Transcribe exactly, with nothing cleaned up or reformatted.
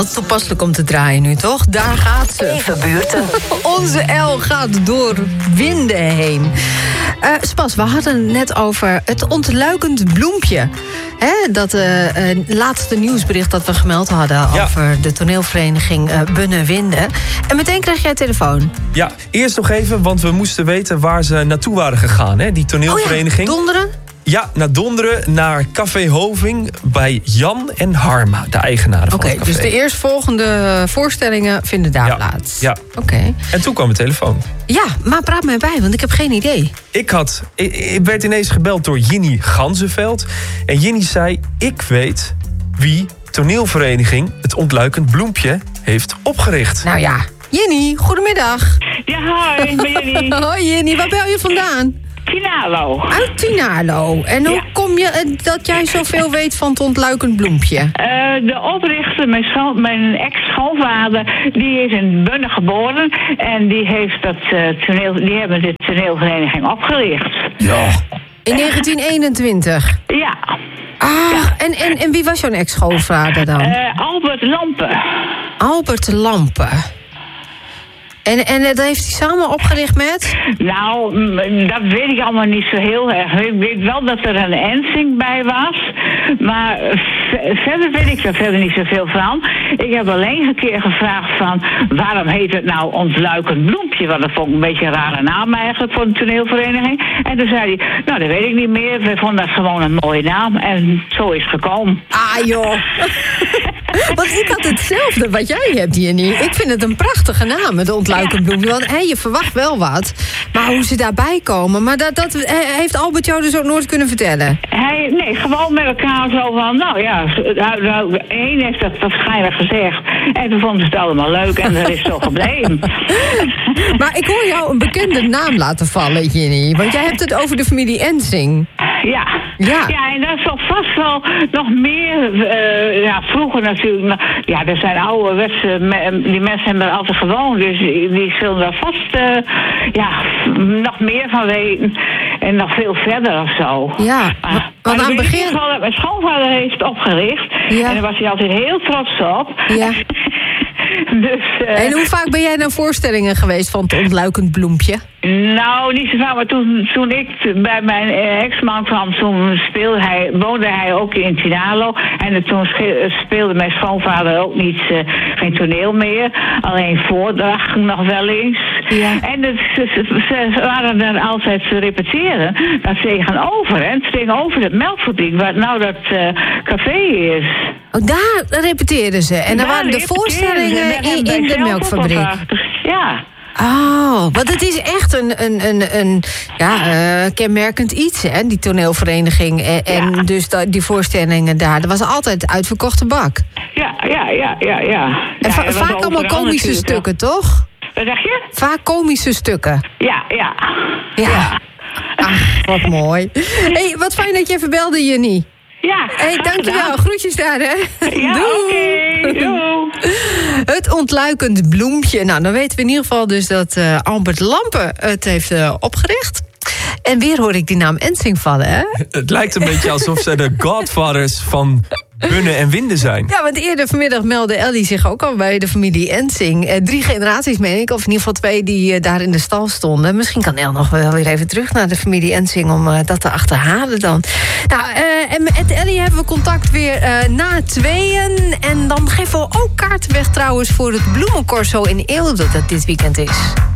Wel toepasselijk om te draaien nu, toch? Daar gaat ze. Even buurten. Onze L gaat door winden heen. Uh, Spas, we hadden het net over het ontluikend bloempje. Hè, dat uh, uh, laatste nieuwsbericht dat we gemeld hadden... Ja. over de toneelvereniging uh, Bunne-Winden. En meteen kreeg jij telefoon. Ja, eerst nog even, want we moesten weten waar ze naartoe waren gegaan, hè, die toneelvereniging. Oh ja, Donderen? Ja, naar Donderen, naar Café Hoving bij Jan en Harma, de eigenaren van okay, het café. Dus de eerstvolgende voorstellingen vinden daar ja, plaats? Ja. Oké. Okay. En toen kwam de telefoon. Ja, maar praat mij bij, want ik heb geen idee. Ik, had, ik, ik werd ineens gebeld door Jinny Ganzenveld. En Jinny zei, ik weet wie toneelvereniging Het Ontluikend Bloempje heeft opgericht. Nou ja, Jinny, goedemiddag. Ja, hoi, ik ben Jinny. Hoi Jinny, waar bel je vandaan? Tinalo. Uit Tinalo. En hoe ja. kom je dat jij zoveel weet van het ontluikend bloempje? Uh, de oprichter, mijn, schoon, mijn ex-schoonvader, die is in Bunne geboren. En die, heeft dat, uh, toneel, die hebben de toneelvereniging opgericht. Ja. In negentien eenentwintig? Ja. Ah, ja. En, en, en wie was jouw ex-schoonvader dan? Uh, Albert Lampen. Albert Lampen. En, en dat heeft hij samen opgericht met? Nou, dat weet ik allemaal niet zo heel erg. Ik weet wel dat er een Ensing bij was. Maar verder weet ik er verder niet zoveel van. Ik heb alleen een keer gevraagd van... waarom heet het nou Ontluikend Bloempje? Want dat vond ik een beetje een rare naam eigenlijk voor een toneelvereniging. En toen zei hij, nou dat weet ik niet meer. We vonden dat gewoon een mooie naam. En zo is het gekomen. Ah joh. Want ik had hetzelfde wat jij hebt hier niet. Ik vind het een prachtige naam, het Ontluikend Bloempje. Want hey, je verwacht wel wat. Maar hoe ze daarbij komen... Maar dat, dat heeft Albert jou dus ook nooit kunnen vertellen? Hij, nee, gewoon met elkaar zo van... Nou ja, de een heeft dat waarschijnlijk gezegd. En toen vonden ze het allemaal leuk en dat is zo gebleven. Maar ik hoor jou een bekende naam laten vallen, Jinny. Want jij hebt het over de familie Ensing. Ja. Ja. Ja, en dat is toch vast wel nog meer... Uh, ja, vroeger natuurlijk... Ja, er zijn ouderwetse... Die mensen hebben er altijd gewoond. Dus die zullen daar vast... Uh, ja, nog meer van weten. En nog veel verder of zo. Ja, maar, want aan het begin... Geval, mijn schoonvader heeft het opgericht. Ja. En daar was hij altijd heel trots op. Ja. Dus, uh, en hoe vaak ben jij naar voorstellingen geweest van het Ontluikend Bloempje? Nou, niet zo vaak, maar toen, toen ik bij mijn ex-man kwam, toen speelde hij, woonde hij ook in Tinalo. En toen speelde mijn schoonvader ook niet, uh, geen toneel meer. Alleen voordrachten nog wel eens. Ja. En het, ze, ze waren er altijd te repeteren. Dat tegenover, hè, tegenover het melkfabriek, waar nou dat uh, café is. Oh, daar repeteerden ze. En daar waren de voorstellingen in, in de melkfabriek. Ja. Oh, want het is echt een, een, een, een ja, uh, kenmerkend iets, hè, die toneelvereniging. En, en ja. dus da, die voorstellingen daar. Dat was altijd uitverkochte bak. Ja, ja, ja, ja, ja. En ja, va- vaak allemaal komische natuurlijk. stukken, toch? Wat zeg je? Vaak komische stukken. Ja, ja. Ja. ja. Ach, wat mooi. Hey, wat fijn dat je even belde, Jenny. Ja. Hey, dankjewel. Groetjes daar, hè. Ja, oké. Okay. Doei. Het Ontluikend Bloempje. Nou, dan weten we in ieder geval dus dat uh, Albert Lampen het heeft uh, opgericht. En weer hoor ik die naam Ensing vallen, hè? Het lijkt een beetje alsof ze de godfathers van Bunne en Winden zijn. Ja, want eerder vanmiddag meldde Ellie zich ook al bij de familie Ensing. Eh, drie generaties, meen ik, of in ieder geval twee die uh, daar in de stal stonden. Misschien kan El nog wel weer even terug naar de familie Ensing om uh, dat te achterhalen dan. Nou, uh, en met Ellie hebben we contact weer uh, na tweeën. En dan geven we ook kaarten weg trouwens voor het bloemencorso in Eelde dat dit weekend is.